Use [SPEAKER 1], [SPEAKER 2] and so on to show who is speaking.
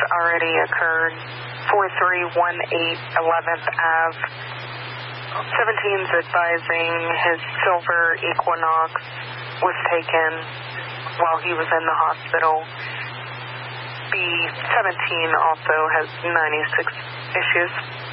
[SPEAKER 1] already occurred. 4318 11th Ave. 17's advising his silver Equinox was taken while he was in the hospital. B17 also has 96 issues.